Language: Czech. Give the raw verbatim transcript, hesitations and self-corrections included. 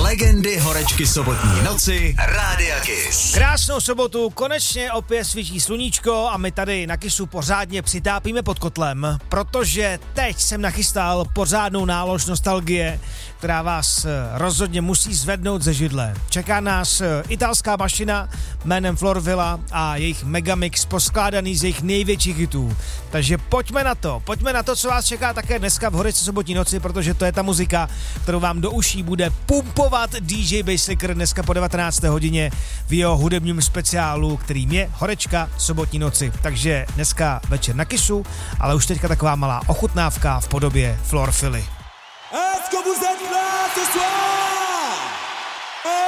Legendy horečky sobotní noci Rádia Kiss. Krásnou sobotu, konečně opět svítí sluníčko a my tady na Kissu pořádně přitápíme pod kotlem, protože teď jsem nachystal pořádnou nálož nostalgie, která vás rozhodně musí zvednout ze židle. Čeká nás italská mašina jménem Florvilla a jejich megamix poskládaný z jejich největších hitů. Takže pojďme na to, pojďme na to, co vás čeká také dneska v Horečce sobotní noci, protože to je ta muzika, kterou vám do uší bude pumpovat D J Basslicker dneska po devatenácté hodině v jeho hudebním speciálu, kterým je Horečka sobotní noci. Takže dneska večer na Kissu, ale už teďka taková malá ochutnávka v podobě Florvilly. Est-ce que vous êtes là ce soir?